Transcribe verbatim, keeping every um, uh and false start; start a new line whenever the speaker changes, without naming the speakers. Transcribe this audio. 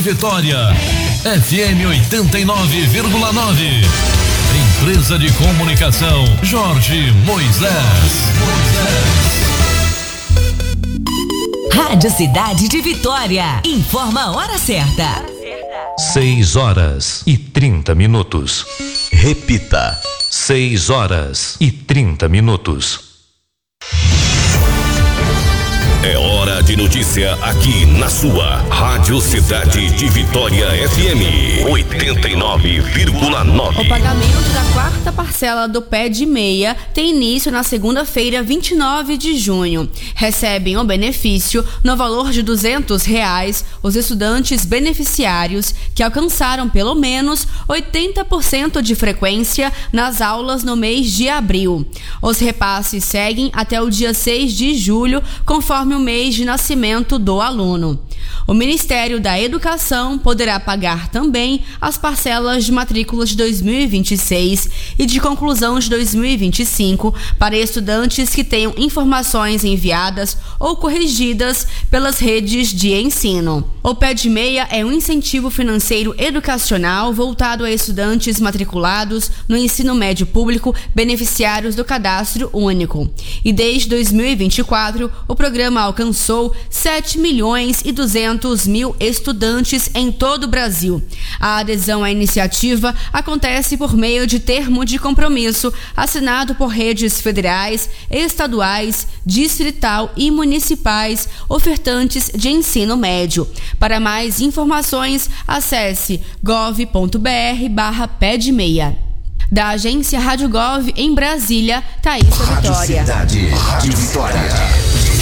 Vitória, F M oitenta e nove vírgula nove. Empresa de Comunicação Jorge Moisés.
Rádio Cidade de Vitória. Informa a hora certa.
Seis horas e trinta minutos.
Repita.
Seis horas e trinta minutos.
É hora de notícia aqui na sua Rádio Cidade de Vitória F M oitenta e nove vírgula nove.
O pagamento da quarta parcela do Pé de Meia tem início na segunda-feira, vinte e nove de junho. Recebem o benefício no valor de duzentos reais os estudantes beneficiários que alcançaram pelo menos oitenta por cento de frequência nas aulas no mês de abril. Os repasses seguem até o dia seis de julho, conforme o mês de nascimento do aluno. O Ministério da Educação poderá pagar também as parcelas de matrícula de dois mil e vinte e seis e de conclusão de dois mil e vinte e cinco para estudantes que tenham informações enviadas ou corrigidas pelas redes de ensino. O Pé de Meia é um incentivo financeiro educacional voltado a estudantes matriculados no ensino médio público beneficiários do Cadastro Único. E desde dois mil e vinte e quatro, o programa alcançou sete milhões e duzentos mil estudantes em todo o Brasil. A adesão à iniciativa acontece por meio de termo de compromisso assinado por redes federais, estaduais, distrital e municipais ofertantes de ensino médio. Para mais informações, acesse gov ponto br barra pé de meia. Da agência Rádio Gov em Brasília, Thaís Vitória.
Rádio Cidade de Vitória.